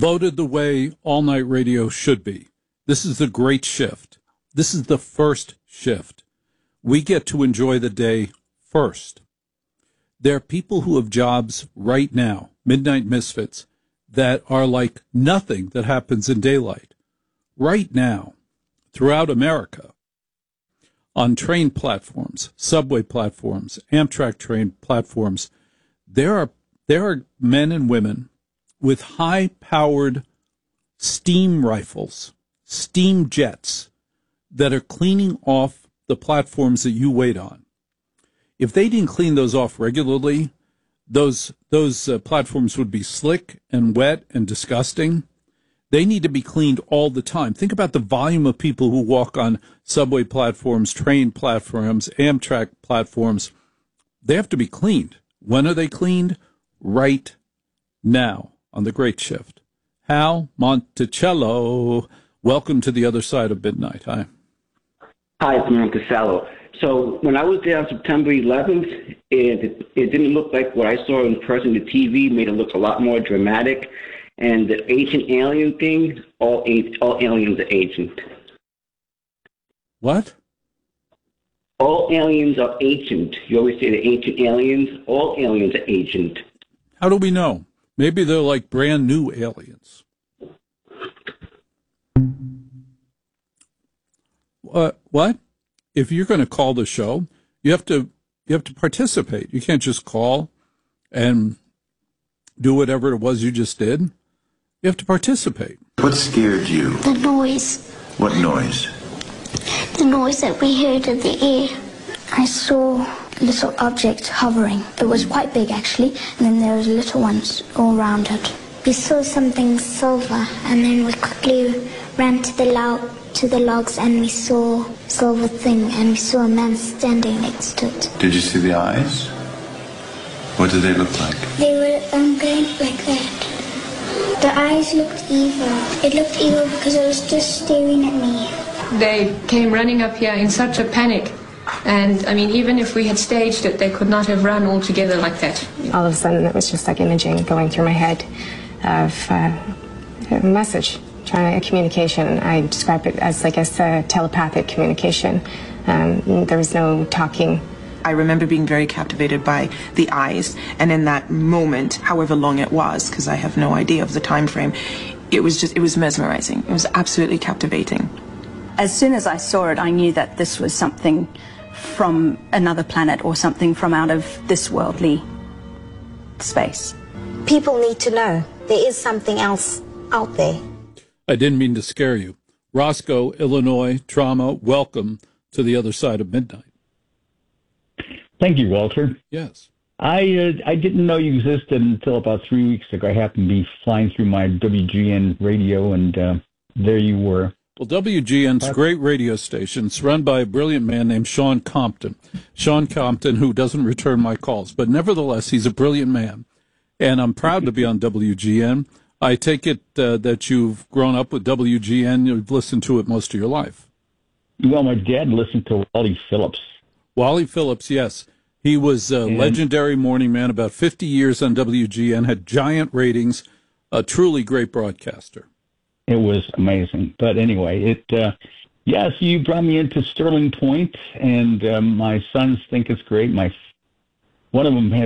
loaded the way all-night radio should be. This is the great shift. This is the first shift. We get to enjoy the day first. There are people who have jobs right now, Midnight Misfits, that are like nothing that happens in daylight. Right now, throughout America, on train platforms, subway platforms, Amtrak train platforms, there are men and women with high-powered steam rifles, steam jets, that are cleaning off the platforms that you wait on. If they didn't clean those off regularly, those platforms would be slick and wet and disgusting. They need to be cleaned all the time. Think about the volume of people who walk on subway platforms, train platforms, Amtrak platforms. They have to be cleaned. When are they cleaned? Right now on the Great Shift. Hal Monticello, welcome to the other side of midnight. Hi. Hi, it's Monticello. So when I was there on September 11th, it didn't look like what I saw in person. The TV made it look a lot more dramatic. And the ancient alien thing, all aliens are ancient. What? All aliens are ancient. You always say the ancient aliens. All aliens are ancient. How do we know? Maybe they're like brand new aliens. What? If you're going to call the show, you have to participate. You can't just call and do whatever it was you just did. You have to participate. What scared you? The noise. What noise? The noise that we heard in the air. I saw little objects hovering. It was quite big, actually, and then there was little ones all around it. We saw something silver, and then we quickly ran to the logs, and we saw a silver thing, and we saw a man standing next to it. Did you see the eyes? What did they look like? They were going like that. The eyes looked evil. It looked evil because it was just staring at me. They came running up here in such a panic. And, I mean, even if we had staged it, they could not have run all together like that. All of a sudden, it was just like imaging going through my head of a message, trying a communication. I describe it as, I guess, a telepathic communication. There was no talking. I remember being very captivated by the eyes, and in that moment, however long it was, because I have no idea of the time frame, it was mesmerizing. It was absolutely captivating. As soon as I saw it, I knew that this was something from another planet or something from out of this worldly space. People need to know there is something else out there. I didn't mean to scare you. Roscoe, Illinois, trauma, welcome to the other side of midnight. Thank you, Walter. Yes. I didn't know you existed until about 3 weeks ago. I happened to be flying through my WGN radio, and there you were. Well, WGN's a great radio station. It's run by a brilliant man named Sean Compton. Sean Compton, who doesn't return my calls, but nevertheless, he's a brilliant man. And I'm proud to be on WGN. I take it that you've grown up with WGN. You've listened to it most of your life. Well, my dad listened to Wally Phillips. Wally Phillips, yes. He was a legendary morning man, about 50 years on WGN, had giant ratings, a truly great broadcaster. It was amazing. But anyway, yes, you brought me into Sterling Point, and my sons think it's great. One of them has